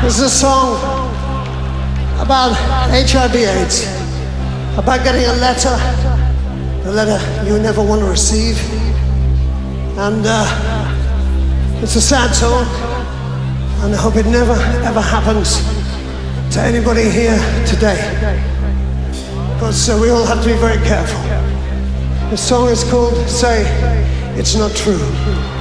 This is a song about HIV/AIDS, about getting a letter you never want to receive. And it's a sad song, and I hope it never ever happens to anybody here today, because we all have to be very careful. The song is called Say It's Not True.